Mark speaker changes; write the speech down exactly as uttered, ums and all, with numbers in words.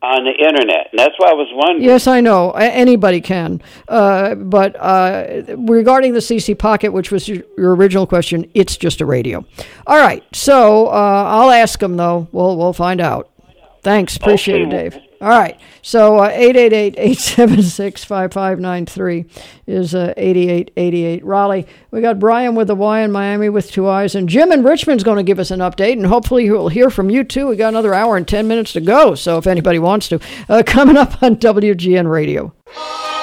Speaker 1: on the internet, and that's why I was wondering.
Speaker 2: Yes, I know. Anybody can. Uh, but uh, regarding the C C Pocket, which was your, your original question, it's just a radio. All right. So uh, I'll ask them, though. We'll we'll find out. Thanks. Appreciate
Speaker 1: Okay.
Speaker 2: it, Dave. All right. So uh, eight eight eight, eight seven six, five five nine three is uh, eighty-eight eighty-eight. Raleigh, we got Brian with the Y in Miami with two eyes, and Jim in Richmond's going to give us an update, and hopefully we'll hear from you too. We got another hour and ten minutes to go, so if anybody wants to. Uh, coming up on W G N Radio.